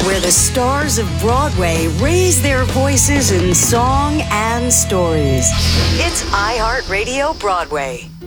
where the stars of Broadway raise their voices in song and stories. It's iHeartRadio Broadway.